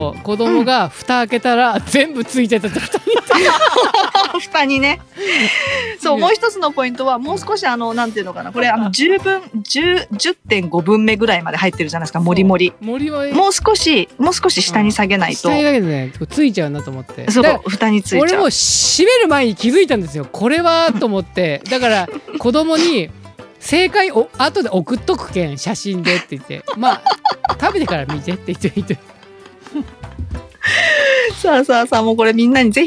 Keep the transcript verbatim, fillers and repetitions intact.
子供が蓋開けたら全部ついてたって蓋に蓋にね。そう、もう一つのポイントはもう少しあのなんていうのかな、これあのじゅうぶん じゅうてんご 分目ぐらいまで入ってるじゃないですか、もりもり。 もりもりもう少しもう少し下に下げないと、 うん、下に下げてねついちゃうなと思って。 そう蓋についちゃう。 俺も閉める前に気づいたんですよ、これはと思って。だから子供に正解を後で送っとくけん写真でって言って、まあ食べてから見てって言って言ってさあさあさあ、もうこれみんなにぜひ